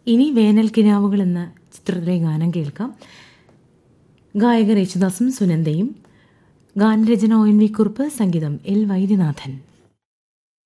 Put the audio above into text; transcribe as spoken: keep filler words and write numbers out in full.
ഇനി വേനൽ കിനാവുകൾ എന്ന ചിത്രത്തിലെ ഗാനം കേൾക്കാം. ഗായകർ യേശുദാസും സുനന്ദയും. ഗാനരചന ഒ എൻ വി കുറുപ്പ്, സംഗീതം എൽ വൈദ്യനാഥൻ.